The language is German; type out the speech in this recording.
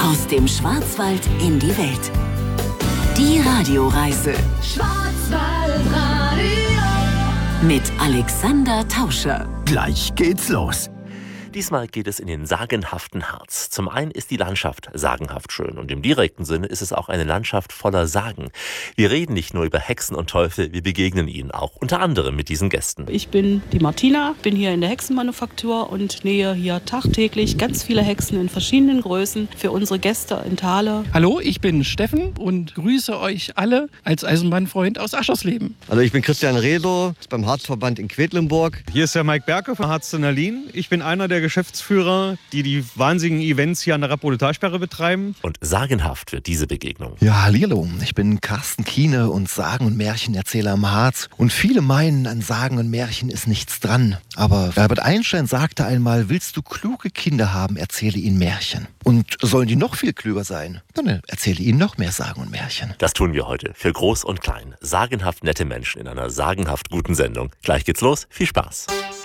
Aus dem Schwarzwald in die Welt. Die Radioreise Schwarzwaldradio mit Alexander Tauscher. Gleich geht's los. Diesmal geht es in den sagenhaften Harz. Zum einen ist die Landschaft sagenhaft schön und im direkten Sinne ist es auch eine Landschaft voller Sagen. Wir reden nicht nur über Hexen und Teufel, wir begegnen ihnen auch, unter anderem mit diesen Gästen. Ich bin die Martina, bin hier in der Hexenmanufaktur und nähe hier tagtäglich ganz viele Hexen in verschiedenen Größen für unsere Gäste in Thale. Hallo, ich bin Steffen und grüße euch alle als Eisenbahnfreund aus Aschersleben. Hallo, ich bin Christian Rehdo, beim Harzverband in Quedlinburg. Hier ist der Mike Berke von Harz in Berlin. Ich bin einer der Geschäftsführer, die wahnsinnigen Events hier an der Rappolitalsperre betreiben. Und sagenhaft wird diese Begegnung. Ja, hallihallo. Ich bin Carsten Kiene und Sagen- und Märchenerzähler am Harz. Und viele meinen, an Sagen und Märchen ist nichts dran. Aber Albert Einstein sagte einmal, willst du kluge Kinder haben, erzähle ihnen Märchen. Und sollen die noch viel klüger sein, dann erzähle ihnen noch mehr Sagen und Märchen. Das tun wir heute für Groß und Klein. Sagenhaft nette Menschen in einer sagenhaft guten Sendung. Gleich geht's los. Viel Spaß.